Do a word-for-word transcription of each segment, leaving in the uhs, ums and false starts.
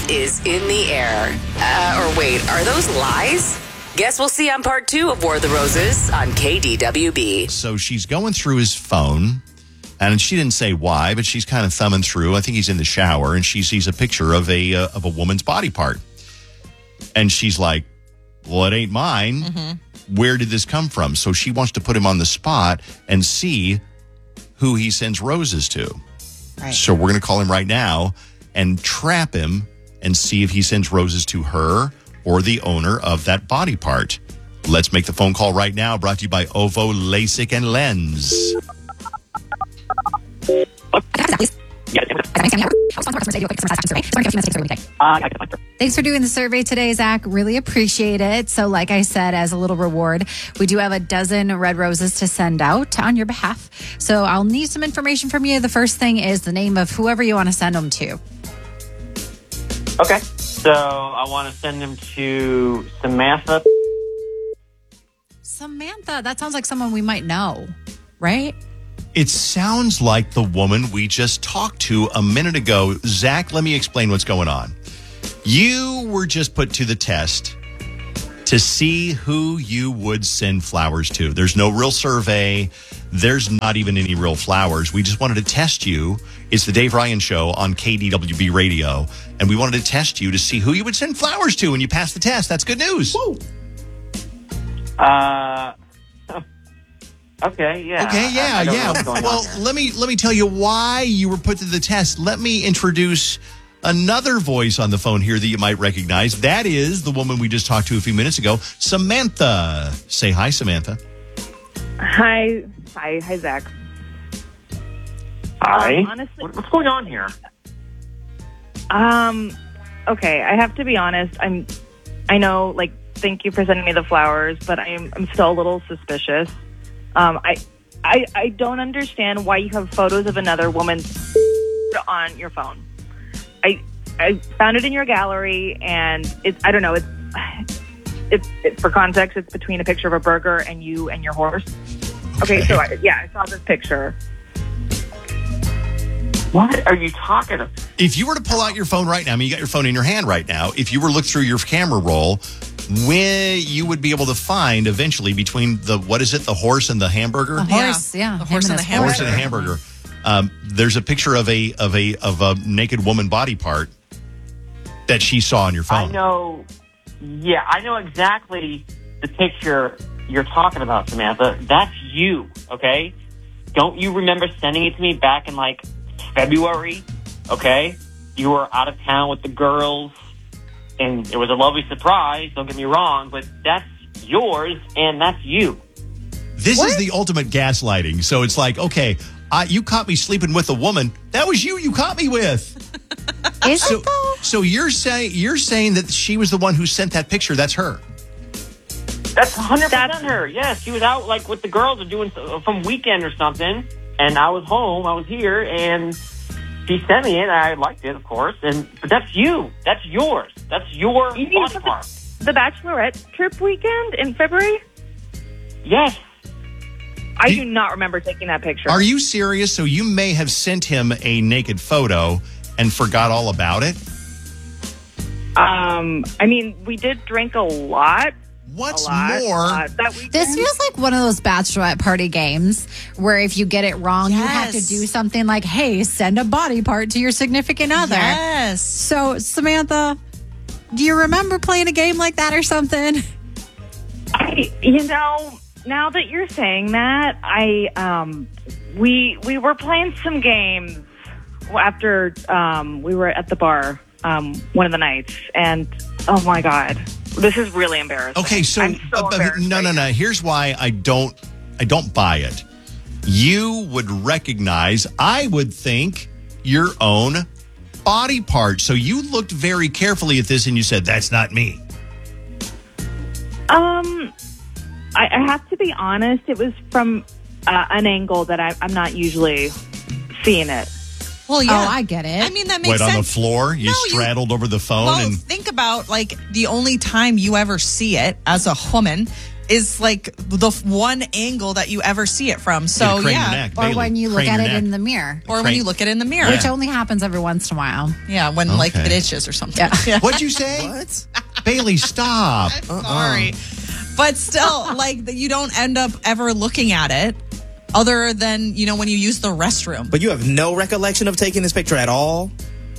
is in the air. Uh, or wait, are those lies? Guess we'll see on part two of War of the Roses on K D W B. So she's going through his phone, and she didn't say why, but she's kind of thumbing through. I think he's in the shower, and she sees a picture of a uh, of a woman's body part. And she's like, well, it ain't mine. Mm-hmm. Where did this come from? So she wants to put him on the spot and see who he sends roses to. Right. So we're going to call him right now and trap him and see if he sends roses to her or the owner of that body part. Let's make the phone call right now. Brought to you by Ovo LASIK and Lens. Thanks for doing the survey today, Zach. Really appreciate it. So like I said, as a little reward, we do have a dozen red roses to send out on your behalf. So I'll need some information from you. The first thing is the name of whoever you want to send them to. Okay. So I want to send them to Samantha. Samantha. That sounds like someone we might know, right? It sounds like the woman we just talked to a minute ago. Zach, let me explain what's going on. You were just put to the test to see who you would send flowers to. There's no real survey. There's not even any real flowers. We just wanted to test you. It's the Dave Ryan Show on K D W B Radio, and we wanted to test you to see who you would send flowers to, and you passed the test. That's good news. Woo. Uh... Okay, yeah. Okay, yeah, I, I yeah. Well, let me let me tell you why you were put to the test. Let me introduce another voice on the phone here that you might recognize. That is the woman we just talked to a few minutes ago, Samantha. Say hi, Samantha. Hi. Hi. Hi, Zach. Hi. Um, honestly, what's going on here? Um, okay, I have to be honest. I'm, I know, like, thank you for sending me the flowers, but I'm, I'm still a little suspicious. Um, I, I, I don't understand why you have photos of another woman on your phone. I, I found it in your gallery, and it's, I don't know, it's, it's, it, for context, it's between a picture of a burger and you and your horse. Okay, okay so I, yeah, I saw this picture. What are you talking about? If you were to pull out your phone right now, I mean, you got your phone in your hand right now. If you were to look through your camera roll, when you would be able to find eventually between the, what is it, the horse and the hamburger? The horse, yeah. yeah. The horse and the hamburger. Horse and the hamburger. Um, there's a picture of a of a of a naked woman body part that she saw on your phone. I know. Yeah, I know exactly the picture you're talking about, Samantha. That's you, okay? Don't you remember sending it to me back in like February? Okay, you were out of town with the girls. And it was a lovely surprise, don't get me wrong, but that's yours and that's you. This what? is the ultimate gaslighting. So it's like, okay, uh, you caught me sleeping with a woman. That was you you caught me with. Is so, it though? So you're saying you're saying that she was the one who sent that picture. That's her. That's one hundred percent her. Yes, she was out like with the girls or doing some weekend or something. And I was home, I was here, and she sent me it. I liked it, of course. And but that's you. That's yours. That's your You mean body the, part. the Bachelorette trip weekend in February? Yes. I Do- do not remember taking that picture. Are you serious? So you may have sent him a naked photo and forgot all about it? Um, I mean, we did drink a lot. What's a lot, more? Uh, that weekend. This feels like one of those bachelorette party games where if you get it wrong, you have to Yes. do something like, hey, send a body part to your significant other. Yes. So, Samantha, do you remember playing a game like that or something? I, you know, now that you're saying that, I um, we we were playing some games after um, we were at the bar um, one of the nights, and oh my god, this is really embarrassing. Okay, so, I'm so uh, embarrassed no, right no, no. now. Here's why I don't, I don't buy it. You would recognize, I would think, your own body part. So you looked very carefully at this and you said, "That's not me." Um, I, I have to be honest. It was from uh, an angle that I, I'm not usually seeing it. Well, yeah. Oh, I get it. I mean, that makes Wait, sense. on the floor? You No, you- straddled over the phone Well, and think about, like, the only time you ever see it as a woman is like the f- one angle that you ever see it from. So, Yeah, crane your yeah. neck, Or Bailey. when you look Crane at your it neck. in the mirror, Or when Crane- you look at it in the mirror. which only happens every once in a while. Yeah, when like Okay. it itches or something. Yeah. What'd you say? What? Bailey, stop. Sorry. But still, like, you don't end up ever looking at it other than, you know, when you use the restroom. But you have no recollection of taking this picture at all?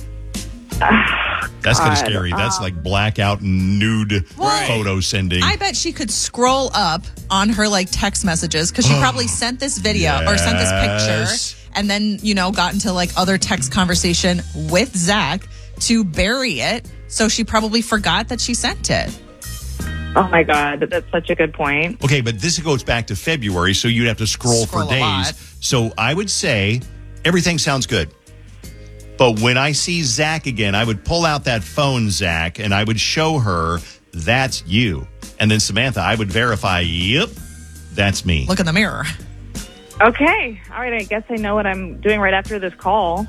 That's kind of scary. That's like blackout nude photo sending. I bet she could scroll up on her like text messages because she probably sent this video or sent this Yes. picture and then, you know, got into like other text conversation with Zach to bury it. So she probably forgot that she sent it. Oh my God, that's such a good point. Okay, but this goes back to February, so you'd have to scroll, Scroll for a days. lot. So I would say everything sounds good. But when I see Zach again, I would pull out that phone, Zach, and I would show her that's you. And then Samantha, I would verify, yep, that's me. Look in the mirror. Okay. All right. I guess I know what I'm doing right after this call.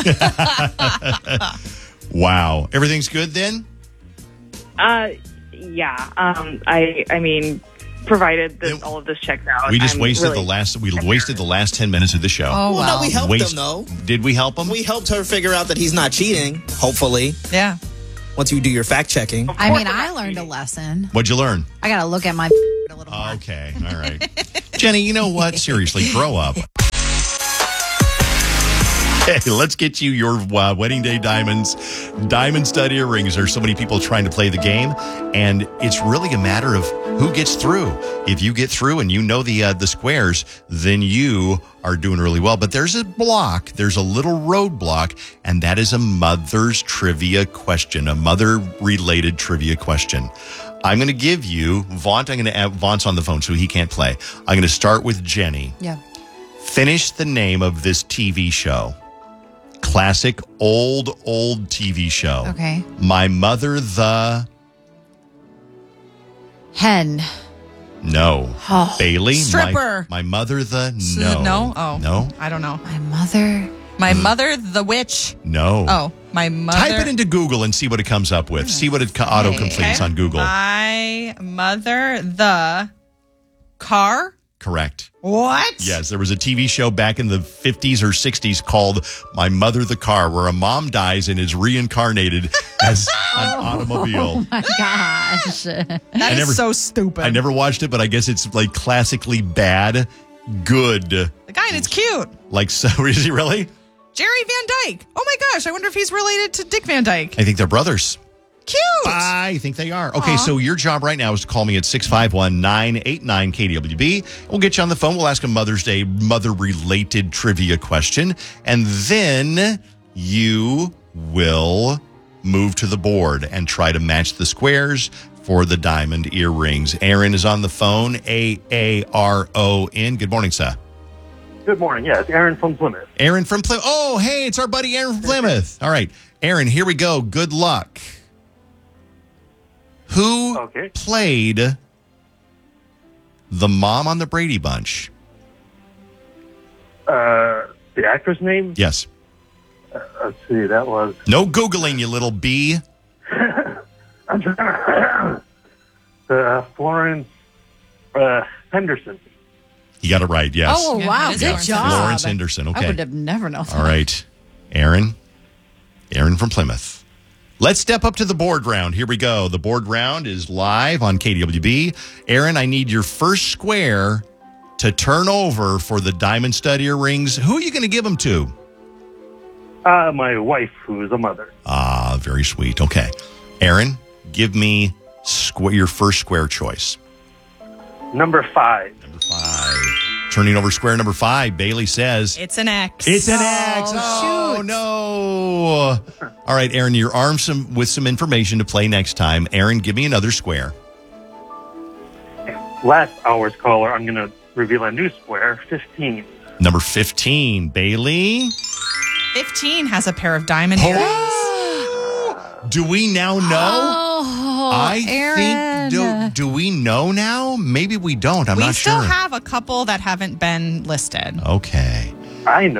Wow. Everything's good then? Uh, yeah. Um, I, I mean, provided that It- all of this checks out. We just I'm wasted really- the last we wasted the last ten minutes of the show. Oh, Well, well. no, we helped Waste- him, though. Did we help him? We helped her figure out that he's not cheating, hopefully, Yeah. once you do your fact checking. I mean, I learned a lesson. What'd you learn? I got to look at my a little more. Okay. All right. Jenny, you know what? Seriously, grow up. Hey, let's get you your uh, wedding day diamonds, diamond stud earrings. There's so many people trying to play the game, and it's really a matter of who gets through. If you get through and you know the uh, the squares, then you are doing really well. But there's a block, there's a little roadblock, and that is a mother's trivia question, a mother-related trivia question. I'm going to give you Vaunt. I'm going to add Vaunt's on the phone, so he can't play. I'm going to start with Jenny. Yeah. Finish the name of this T V show. Classic, old, old T V show. Okay. My Mother the... Hen. No. Oh. Bailey? Stripper. My, my Mother the... S- No. No? Oh. No? I don't know. My mother. My mother, the witch. No. Oh, my mother. Type it into Google and see what it comes up with. See what it co- auto-completes on Google. My mother, the car. Correct. What? Yes, there was a T V show back in the fifties or sixties called My Mother the Car, where a mom dies and is reincarnated as an automobile. My gosh. That I is never- so stupid. I never watched it, but I guess it's like classically bad, good. The guy, and it's cute. Like, so is he really? Jerry Van Dyke. Oh my gosh, I wonder if he's related to Dick Van Dyke. I think they're brothers. Cute. I think they are. Okay, so your job right now is to call me at six five one, nine eight nine, K D W B. We'll get you on the phone. We'll ask a Mother's Day mother-related trivia question, and then you will move to the board and try to match the squares for the diamond earrings. Aaron is on the phone, A A R O N. Good morning, sir. Good morning. Yeah, it's Aaron from Plymouth. Aaron from Plymouth. Oh, hey, it's our buddy Aaron from Plymouth. All right, Aaron, here we go. Good luck. Who Okay. played the mom on the Brady Bunch? Uh, the actress name? Yes. Let's see. That was. No Googling, you little bee. I'm trying. uh, Florence uh, Henderson. You got it right, yes. Oh, Yeah, wow. it is Good Florence job. Florence Henderson, I okay. would have never known that. All right. Aaron. Aaron from Plymouth. Let's step up to the board round. Here we go. The board round is live on K D W B. Aaron, I need your first square to turn over for the diamond stud earrings. Who are you going to give them to? Uh, my wife, who is a mother. Ah, very sweet. Okay. Aaron, give me squ- your first square choice. Number five. Number five. Turning over square number five, Bailey says... It's an X. It's an X. Oh, shoot. no. All right, Aaron, you're armed some, with some information to play next time. Aaron, give me another square. Last hour's caller, I'm going to reveal a new square, fifteen. Number fifteen, Bailey. fifteen has a pair of diamond earrings. Do we now know? Oh, I Aaron. think, do, do we know now? Maybe we don't. I'm we not still sure. have a couple that haven't been listed. Okay. I know.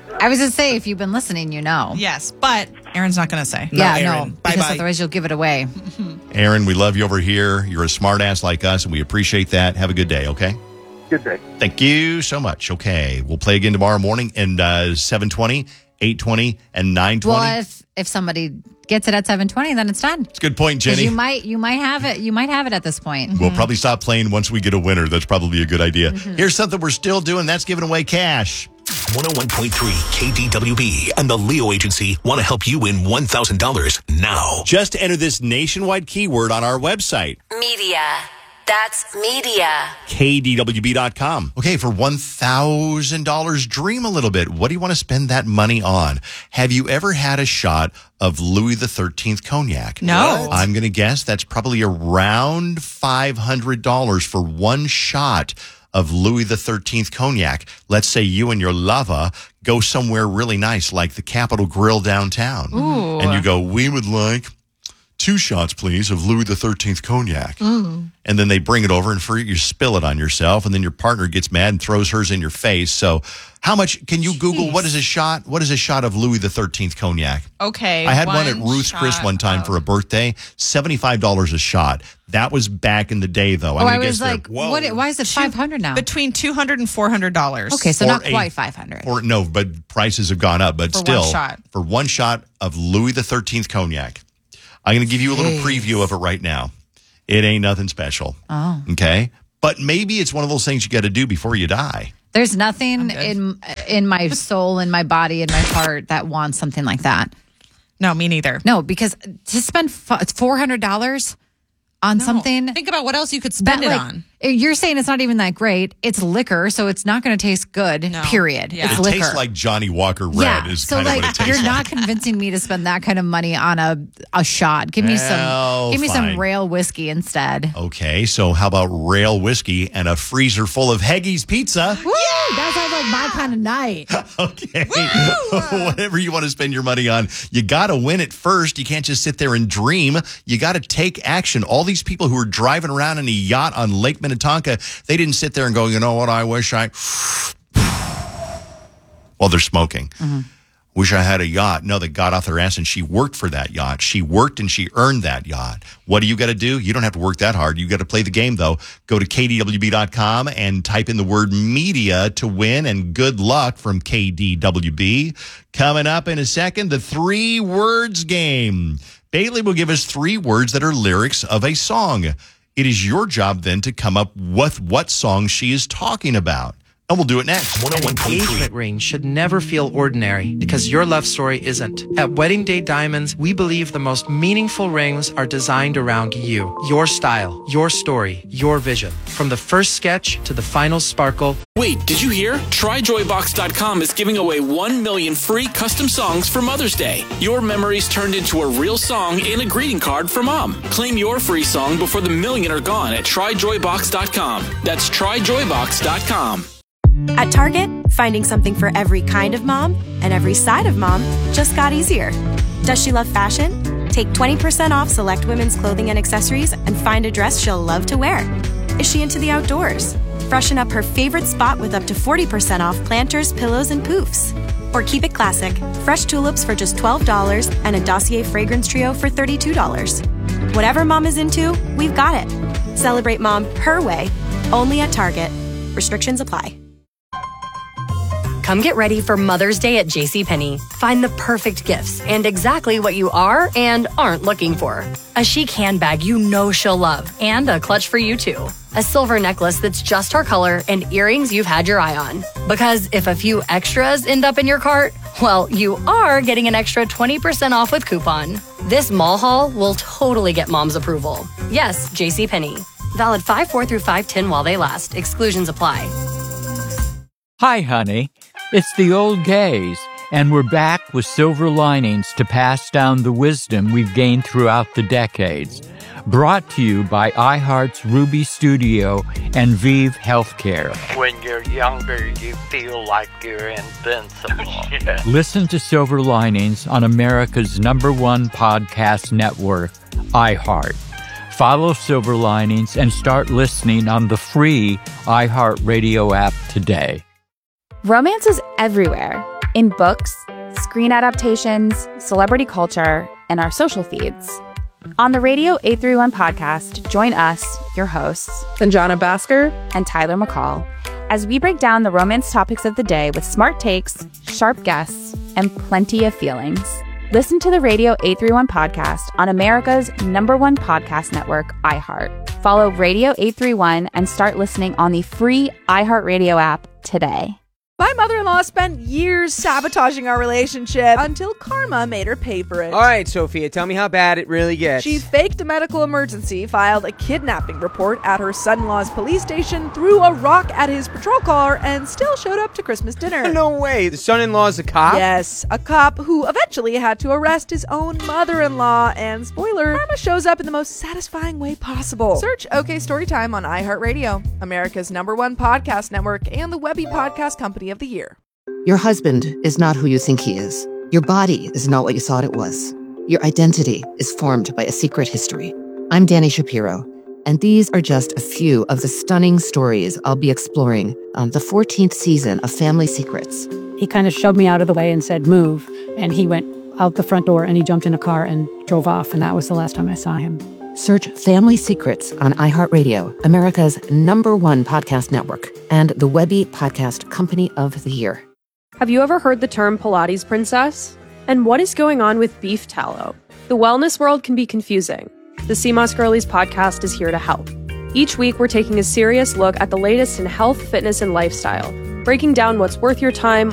I was going to say, if you've been listening, you know. Yes, but Aaron's not going to say. Yeah, Aaron. no, because Bye-bye. otherwise you'll give it away. Aaron, we love you over here. You're a smart ass like us, and we appreciate that. Have a good day, okay? Good day. Thank you so much. Okay, we'll play again tomorrow morning and uh, seven twenty, eight twenty, and nine twenty. Well, if if somebody gets it at seven twenty, then it's done. It's a good point, 'Cause Jenny. You might you might have it. You might have it at this point. We'll probably stop playing once we get a winner. That's probably a good idea. Mm-hmm. Here's something we're still doing. That's giving away cash. one oh one point three K D W B and the Leo Agency want to help you win one thousand dollars now. Just enter this nationwide keyword on our website. Media. That's media. K D W B dot com. Okay, for one thousand dollars, dream a little bit. What do you want to spend that money on? Have you ever had a shot of Louis the thirteenth cognac? No. What? I'm going to guess that's probably around five hundred dollars for one shot of Louis the thirteenth cognac. Let's say you and your lover go somewhere really nice, like the Capitol Grill downtown. Ooh. And you go, we would like two shots, please, of Louis the thirteenth cognac. Mm. And then they bring it over and for you spill it on yourself, and then your partner gets mad and throws hers in your face. So how much, can you Google what is a shot? What is a shot of Louis the thirteenth cognac? Okay. I had one, at Ruth's shot Chris one time of- for a birthday, seventy-five dollars a shot. That was back in the day, though. I'm Oh, I gonna was guess they're- like, what? Why is it five hundred now? Between two hundred dollars and four hundred dollars. Okay, so for not a- quite five hundred. Or no, but prices have gone up. But For one still, shot. for one shot of Louis the thirteenth cognac, I'm going to give you a little preview of it right now. It ain't nothing special. Oh. Okay, but maybe it's one of those things you got to do before you die. There's nothing good. in in my soul, in my body, in my heart that wants something like that. No, me neither. No, because to spend four hundred dollars on No. something Think about what else you could spend that, it like, on. You're saying it's not even that great. It's liquor, so it's not going to taste good. No. Period. Yeah. It's It liquor. tastes like Johnny Walker Red. yeah. Is So kind like of what it tastes you're like. not convincing me to spend that kind of money on a a shot. Give me Well, some. Give me fine. some rail whiskey instead. Okay, so how about rail whiskey and a freezer full of Heggie's pizza? Woo! That sounds like my kind of night. Okay. Whatever you want to spend your money on, you got to win it first. You can't just sit there and dream. You got to take action. All these people who are driving around in a yacht on Lake Minnetonka, they didn't sit there and go, you know what, I wish I... Well, they're smoking. Mm-hmm. Wish I had a yacht. No, they got off their ass and she worked for that yacht. She worked and she earned that yacht. What do you got to do? You don't have to work that hard. You got to play the game, though. Go to K D W B dot com and type in the word media to win, and good luck from K D W B. Coming up in a second, the three words game. Bailey will give us three words that are lyrics of a song. It is your job then to come up with what song she is talking about. And we'll do it next. one oh one point three. Engagement ring should never feel ordinary because your love story isn't. At Wedding Day Diamonds, we believe the most meaningful rings are designed around you, your style, your story, your vision. From the first sketch to the final sparkle. Wait, did you hear? Try Joy Box dot com is giving away one million free custom songs for Mother's Day. Your memories turned into a real song and a greeting card for Mom. Claim your free song before the million are gone at Try Joy Box dot com. That's Try Joy Box dot com. At Target, finding something for every kind of mom and every side of mom just got easier. Does she love fashion? Take twenty percent off select women's clothing and accessories and find a dress she'll love to wear. Is she into the outdoors? Freshen up her favorite spot with up to forty percent off planters, pillows, and poofs. Or keep it classic, fresh tulips for just twelve dollars and a Dossier fragrance trio for thirty-two dollars. Whatever mom is into, we've got it. Celebrate mom her way, only at Target. Restrictions apply. Come get ready for Mother's Day at JCPenney. Find the perfect gifts and exactly what you are and aren't looking for. A chic handbag you know she'll love, and a clutch for you too. A silver necklace that's just her color, and earrings you've had your eye on. Because if a few extras end up in your cart, well, you are getting an extra twenty percent off with coupon. This mall haul will totally get mom's approval. Yes, JCPenney. Valid five four through five ten while they last. Exclusions apply. Hi, honey. It's the old gays, and we're back with silver linings to pass down the wisdom we've gained throughout the decades. Brought to you by iHeart's Ruby Studio and Vive Healthcare. When you're younger, you feel like you're invincible. Yeah. Listen to Silver Linings on America's number one podcast network, iHeart. Follow Silver Linings and start listening on the free iHeartRadio app today. Romance is everywhere, In books, screen adaptations, celebrity culture, and our social feeds. On the Radio eight three one podcast, join us, your hosts, Sanjana Bhaskar and Tyler McCall, as we break down the romance topics of the day with smart takes, sharp guests, and plenty of feelings. Listen to the Radio eight three one podcast on America's number one podcast network, iHeart. Follow Radio eight three one and start listening on the free iHeartRadio app today. My mother-in-law spent years sabotaging our relationship until karma made her pay for it. All right, Sophia, tell me how bad it really gets. She faked a medical emergency, filed a kidnapping report at her son-in-law's police station, threw a rock at his patrol car, and still showed up to Christmas dinner. No way. The son-in-law's a cop? Yes, a cop who eventually had to arrest his own mother-in-law. And spoiler, karma shows up in the most satisfying way possible. Search OK Storytime on iHeartRadio, America's number one podcast network, and the Webby Podcast Company of the Year. Your husband is not who you think he is. Your body is not what you thought it was. Your identity is formed by a secret history. I'm Danny Shapiro, and these are just a few of the stunning stories I'll be exploring on the fourteenth season of Family Secrets. He kind of shoved me out of the way and said, move. And he went out the front door and he jumped in a car and drove off. And that was the last time I saw him. Search Family Secrets on iHeartRadio, America's number one podcast network, and the Webby Podcast Company of the Year. Have you ever heard the term Pilates princess? And what is going on with beef tallow? The wellness world can be confusing. The C M O S Girlies podcast is here to help. Each week, we're taking a serious look at the latest in health, fitness, and lifestyle, breaking down what's worth your time,